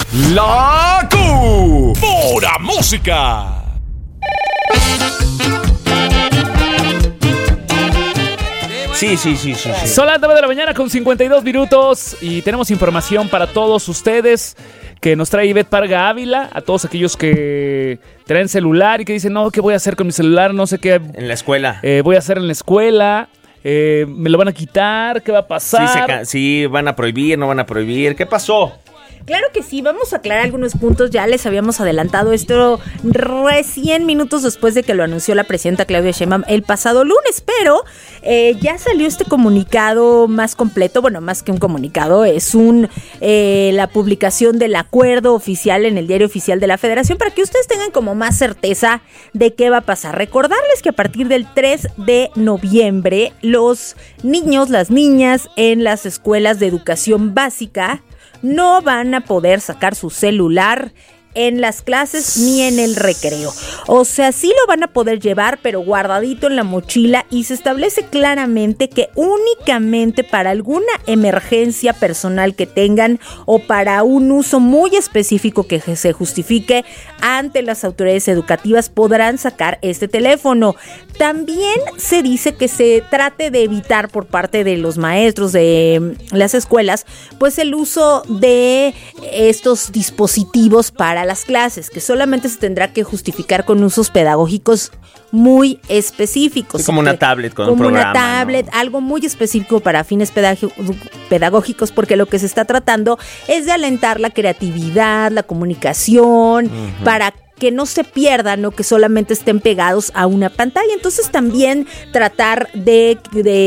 La Pura Música. Sí. Son las 9 de la mañana con 52 minutos y tenemos información para todos ustedes que nos trae Ivette Parga Ávila, a todos aquellos que traen celular y que dicen, no, ¿qué voy a hacer con mi celular? No sé qué En la escuela. voy a hacer en la escuela. ¿Me lo van a quitar? ¿Qué va a pasar? Sí, van a prohibir, no van a prohibir. ¿Qué pasó? Claro que sí, vamos a aclarar algunos puntos, ya les habíamos adelantado esto recién minutos después de que lo anunció la presidenta Claudia Sheinbaum el pasado lunes, pero ya salió este comunicado más completo, bueno, más que un comunicado, es la publicación del acuerdo oficial en el Diario Oficial de la Federación para que ustedes tengan como más certeza de qué va a pasar. Recordarles que a partir del 3 de noviembre, los niños, las niñas en las escuelas de educación básica no van a poder sacar su celular en las clases ni en el recreo. O sea, sí lo van a poder llevar, pero guardadito en la mochila, y se establece claramente que únicamente para alguna emergencia personal que tengan o para un uso muy específico que se justifique ante las autoridades educativas podrán sacar este teléfono. También se dice que se trate de evitar por parte de los maestros de las escuelas pues el uso de estos dispositivos para las clases, que solamente se tendrá que justificar con usos pedagógicos muy específicos. Es como una tablet con un programa. Como una tablet, ¿no? Algo muy específico para fines pedagógicos, porque lo que se está tratando es de alentar la creatividad, la comunicación, para que no se pierdan, ¿no? Que solamente estén pegados a una pantalla. Entonces también tratar de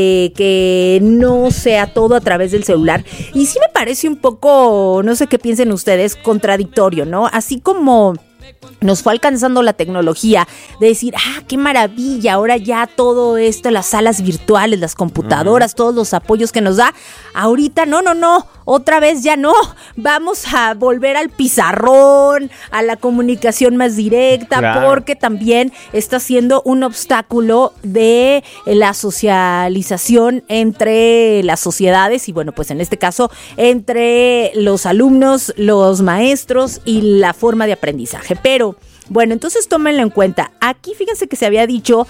que no sea todo a través del celular. Y sí me parece un poco, no sé qué piensen ustedes, contradictorio, ¿no? Así como nos fue alcanzando la tecnología de decir, qué maravilla, ahora ya todo esto, las salas virtuales, las computadoras, todos los apoyos que nos da, ahorita no, otra vez ya no, vamos a volver al pizarrón, a la comunicación más directa, claro, porque también está siendo un obstáculo de la socialización entre las sociedades y bueno, pues en este caso entre los alumnos, los maestros y la forma de aprendizaje. Pero bueno, entonces tómenlo en cuenta. Aquí fíjense que se había dicho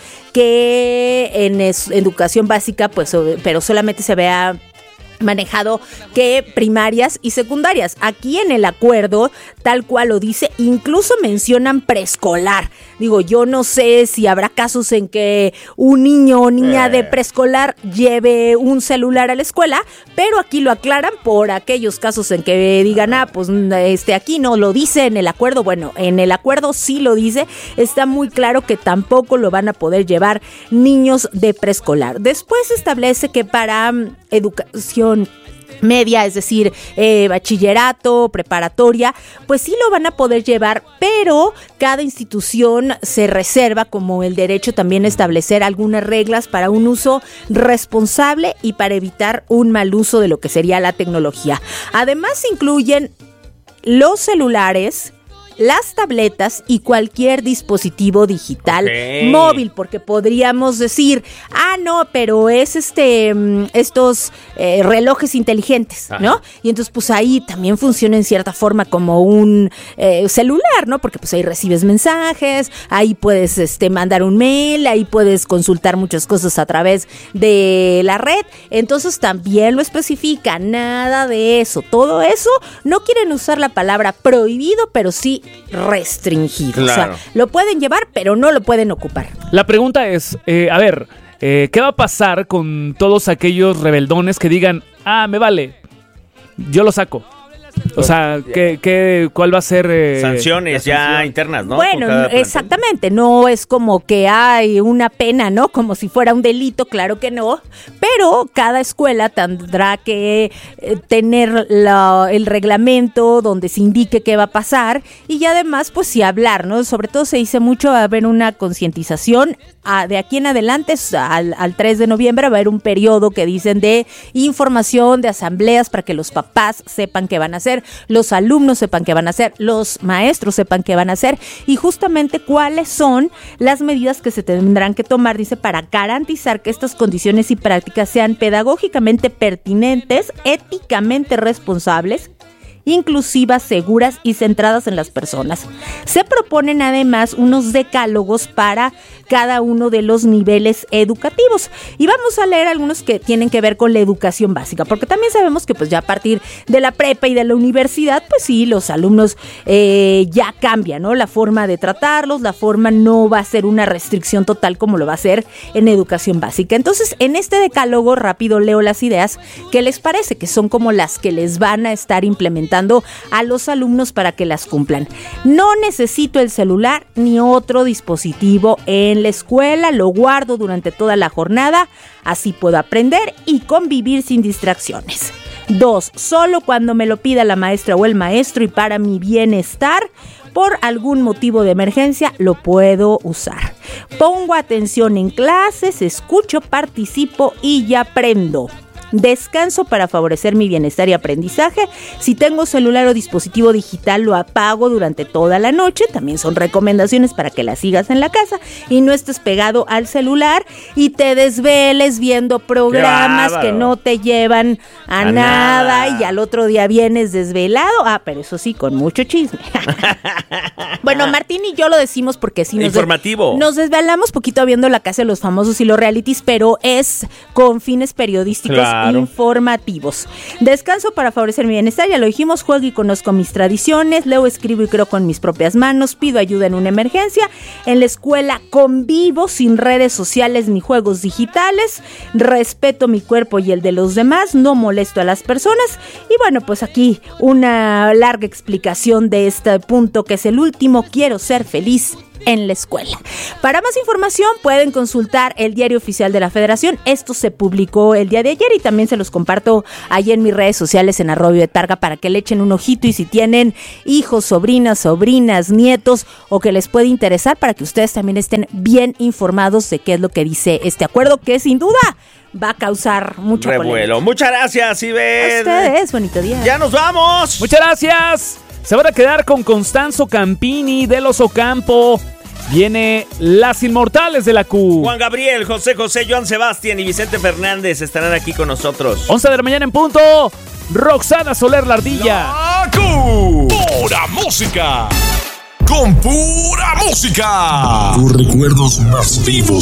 que en educación básica, pues, pero solamente se había manejado que primarias y secundarias. Aquí en el acuerdo, tal cual lo dice, incluso mencionan preescolar. Digo, yo no sé si habrá casos en que un niño o niña de preescolar lleve un celular a la escuela, pero aquí lo aclaran por aquellos casos en que digan, pues aquí no lo dice en el acuerdo. Bueno, en el acuerdo sí lo dice, está muy claro que tampoco lo van a poder llevar niños de preescolar. Después se establece que para educación media, es decir, bachillerato, preparatoria, pues sí lo van a poder llevar, pero cada institución se reserva como el derecho también a establecer algunas reglas para un uso responsable y para evitar un mal uso de lo que sería la tecnología. Además se incluyen los celulares, las tabletas y cualquier dispositivo digital móvil, porque podríamos decir, no, pero es estos relojes inteligentes, ¿no? Y entonces pues ahí también funciona en cierta forma como un celular, ¿no? Porque pues ahí recibes mensajes, ahí puedes mandar un mail, ahí puedes consultar muchas cosas a través de la red. Entonces también lo especifica, nada de eso, todo eso. No quieren usar la palabra prohibido, pero sí restringido. Claro. O sea, lo pueden llevar, pero no lo pueden ocupar. La pregunta es, ¿qué va a pasar con todos aquellos rebeldones que digan, me vale, yo lo saco? O sea, ¿cuál va a ser? Sanciones ya internas, ¿no? Bueno, exactamente, no es como que hay una pena, ¿no? Como si fuera un delito, claro que no, pero cada escuela tendrá que tener el reglamento donde se indique qué va a pasar y además, pues sí hablar, ¿no? Sobre todo se dice mucho, va a haber una concientización. De aquí en adelante, al 3 de noviembre, va a haber un periodo que dicen de información, de asambleas para que los papás sepan qué van a hacer, los alumnos sepan qué van a hacer, los maestros sepan qué van a hacer y justamente cuáles son las medidas que se tendrán que tomar, dice, para garantizar que estas condiciones y prácticas sean pedagógicamente pertinentes, éticamente responsables inclusivas, seguras y centradas en las personas. Se proponen además unos decálogos para cada uno de los niveles educativos. Y vamos a leer algunos que tienen que ver con la educación básica, porque también sabemos que pues ya a partir de la prepa y de la universidad, pues sí, los alumnos ya cambian, ¿no? La forma de tratarlos, la forma no va a ser una restricción total como lo va a ser en educación básica. Entonces, en este decálogo rápido leo las ideas que les parece, que son como las que les van a estar implementando a los alumnos para que las cumplan. No necesito el celular ni otro dispositivo en la escuela, lo guardo durante toda la jornada, así puedo aprender y convivir sin distracciones. 2. Solo cuando me lo pida la maestra o el maestro y para mi bienestar, por algún motivo de emergencia, lo puedo usar. Pongo atención en clases, escucho, participo y aprendo. Descanso para favorecer mi bienestar y aprendizaje. Si tengo celular o dispositivo digital, lo apago durante toda la noche. También son recomendaciones para que las sigas en la casa y no estés pegado al celular y te desveles viendo programas que no te llevan a nada y al otro día vienes desvelado. Pero eso sí, con mucho chisme. Bueno, Martín y yo lo decimos porque sí nos desvelamos poquito viendo La Casa de los Famosos y los realities, pero es con fines periodísticos informativos. Descanso para favorecer mi bienestar, ya lo dijimos. Juego y conozco mis tradiciones, leo, escribo y creo con mis propias manos, pido ayuda en una emergencia. En la escuela convivo sin redes sociales ni juegos digitales, respeto mi cuerpo y el de los demás, no molesto a las personas. Y bueno, pues aquí una larga explicación de este punto, que es el último: quiero ser feliz en la escuela. Para más información pueden consultar el Diario Oficial de la Federación. Esto se publicó el día de ayer y también se los comparto ahí en mis redes sociales en @Targa para que le echen un ojito, y si tienen hijos, sobrinas, nietos o que les puede interesar, para que ustedes también estén bien informados de qué es lo que dice este acuerdo, que sin duda va a causar mucho revuelo. Muchas gracias, Ivette. A ustedes, bonito día. Ya nos vamos. Muchas gracias. Se van a quedar con Constanzo Campini del Osocampo. Viene Las Inmortales de la Q. Juan Gabriel, José José, Joan Sebastián y Vicente Fernández estarán aquí con nosotros. 11 de la mañana en punto. Roxana Soler La Ardilla. La Q. Pura música. Con pura música. Tus recuerdos más vivos